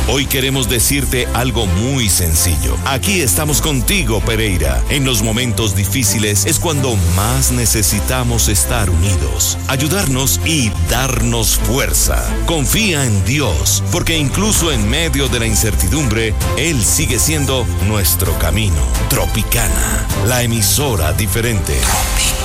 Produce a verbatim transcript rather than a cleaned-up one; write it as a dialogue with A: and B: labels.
A: Hoy queremos decirte algo muy sencillo. Aquí estamos contigo, Pereira. En los momentos difíciles es cuando más necesitamos estar unidos, ayudarnos y darnos fuerza. Confía en Dios, porque incluso en medio de la incertidumbre, Él sigue siendo nuestro camino. Tropicana, la emisora diferente.